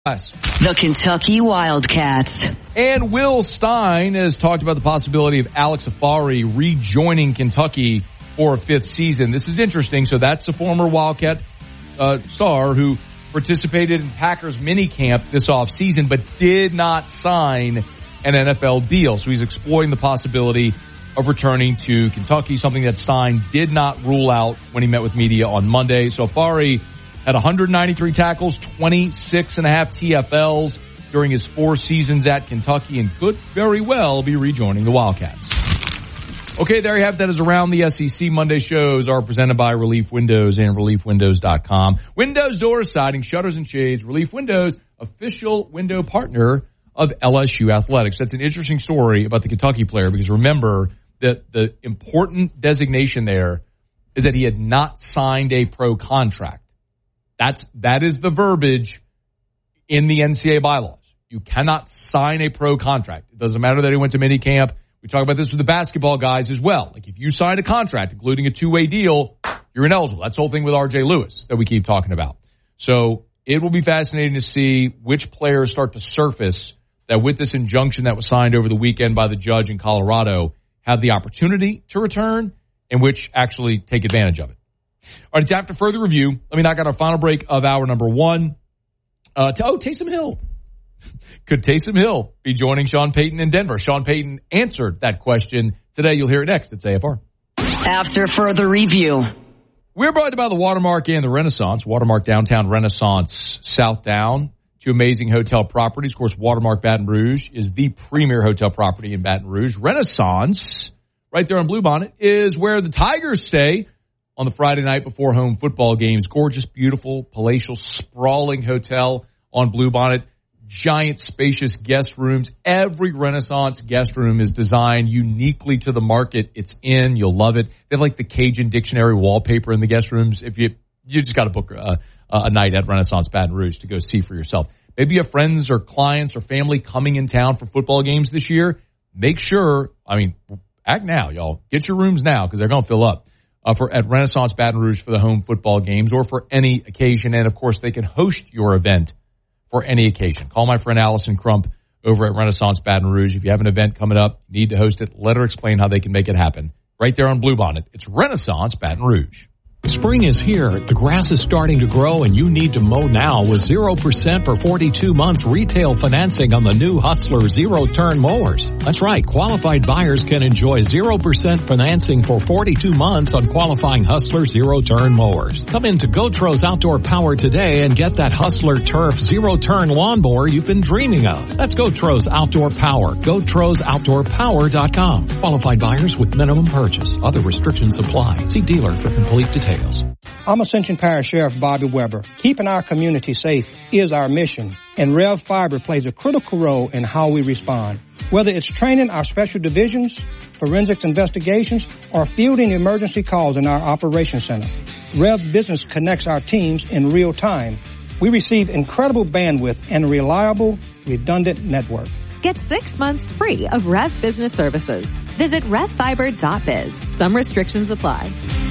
The Kentucky Wildcats. And Will Stein has talked about the possibility of Alex Afari rejoining Kentucky for a fifth season. This is interesting. So that's a former Wildcat star who participated in Packers minicamp this offseason but did not sign an NFL deal. So he's exploring the possibility of returning to Kentucky, something that Stein did not rule out when he met with media on Monday. So Afari had 193 tackles, 26.5 TFLs during his 4 seasons at Kentucky, and could very well be rejoining the Wildcats. Okay, there you have it. That is Around the SEC. Monday shows are presented by Relief Windows and ReliefWindows.com. Windows, doors, siding, shutters, and shades. Relief Windows, official window partner of LSU Athletics. That's an interesting story about the Kentucky player, because remember that the important designation there is that he had not signed a pro contract. That is the verbiage in the NCAA bylaws. You cannot sign a pro contract. It doesn't matter that he went to minicamp. We talk about this with the basketball guys as well. Like, if you sign a contract, including a two-way deal, you're ineligible. That's the whole thing with R.J. Lewis that we keep talking about. So it will be fascinating to see which players start to surface that with this injunction that was signed over the weekend by the judge in Colorado have the opportunity to return, and which actually take advantage of it. All right, it's after further review. Let me knock out our final break of hour number 1. Taysom Hill. Could Taysom Hill be joining Sean Payton in Denver? Sean Payton answered that question today. You'll hear it next. It's AFR. After further review. We're brought to you by the Watermark and the Renaissance. Watermark Downtown, Renaissance South Down. 2 amazing hotel properties. Of course, Watermark Baton Rouge is the premier hotel property in Baton Rouge. Renaissance, right there on Bluebonnet, is where the Tigers stay on the Friday night before home football games. Gorgeous, beautiful, palatial, sprawling hotel on Bluebonnet. Giant, spacious guest rooms. Every Renaissance guest room is designed uniquely to the market it's in. You'll love it. They have like the Cajun Dictionary wallpaper in the guest rooms. If you just got to book a night at Renaissance Baton Rouge to go see for yourself. Maybe you have friends or clients or family coming in town for football games this year. Make sure, act now, y'all. Get your rooms now, because they're going to fill up. At Renaissance Baton Rouge for the home football games or for any occasion. And, of course, they can host your event for any occasion. Call my friend Allison Crump over at Renaissance Baton Rouge. If you have an event coming up, need to host it, let her explain how they can make it happen. Right there on Bluebonnet. It's Renaissance Baton Rouge. Spring is here. The grass is starting to grow, and you need to mow now with 0% for 42 months retail financing on the new Hustler zero-turn mowers. That's right. Qualified buyers can enjoy 0% financing for 42 months on qualifying Hustler zero-turn mowers. Come in to Gotros Outdoor Power today and get that Hustler Turf zero-turn lawnmower you've been dreaming of. That's Gotros Outdoor Power. GotrosOutdoorPower.com. Qualified buyers with minimum purchase. Other restrictions apply. See dealer for complete details. I'm Ascension Parish Sheriff Bobby Weber. Keeping our community safe is our mission, and Rev Fiber plays a critical role in how we respond. Whether it's training our special divisions, forensics investigations, or fielding emergency calls in our operations center, Rev Business connects our teams in real time. We receive incredible bandwidth and a reliable, redundant network. Get 6 months free of Rev Business services. Visit revfiber.biz. Some restrictions apply.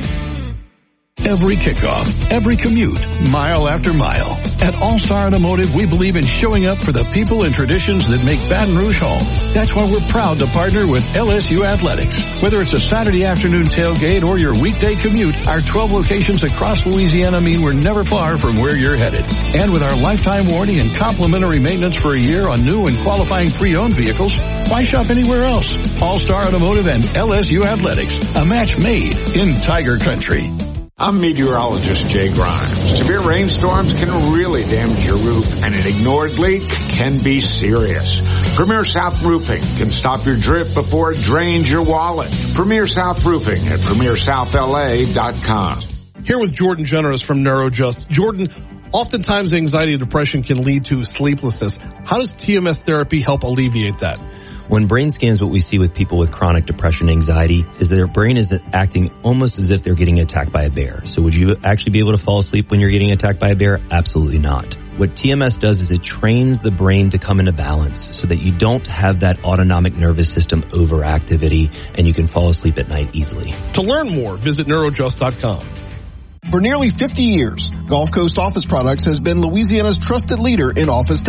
Every kickoff, every commute, mile after mile. At All-Star Automotive, we believe in showing up for the people and traditions that make Baton Rouge home. That's why we're proud to partner with LSU Athletics. Whether it's a Saturday afternoon tailgate or your weekday commute, our 12 locations across Louisiana mean we're never far from where you're headed. And with our lifetime warranty and complimentary maintenance for a year on new and qualifying pre-owned vehicles, why shop anywhere else? All-Star Automotive and LSU Athletics, a match made in Tiger Country. I'm meteorologist Jay Grimes. Severe rainstorms can really damage your roof, and an ignored leak can be serious. Premier South Roofing can stop your drip before it drains your wallet. Premier South Roofing at PremierSouthLA.com. Here with Jordan Generous from NeuroJust. Jordan, oftentimes anxiety and depression can lead to sleeplessness. How does TMS therapy help alleviate that? When brain scans, what we see with people with chronic depression and anxiety is that their brain is acting almost as if they're getting attacked by a bear. So would you actually be able to fall asleep when you're getting attacked by a bear? Absolutely not. What TMS does is it trains the brain to come into balance so that you don't have that autonomic nervous system overactivity and you can fall asleep at night easily. To learn more, visit NeuroJust.com. For nearly 50 years, Gulf Coast Office Products has been Louisiana's trusted leader in office